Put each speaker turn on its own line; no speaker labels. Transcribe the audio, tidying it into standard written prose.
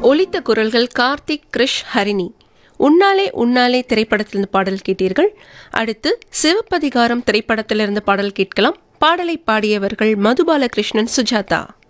ஒலித்த குரல்கள் கார்த்திக், கிரிஷ், ஹரிணி. உன்னாலே உன்னாலே திரைப்படத்திலிருந்து பாடல் கேட்டீர்கள். அடுத்து சிவப்பதிகாரம் திரைப்படத்திலிருந்து பாடல் கேட்கலாம். பாடலை பாடியவர்கள் மதுபாலகிருஷ்ணன், சுஜாதா.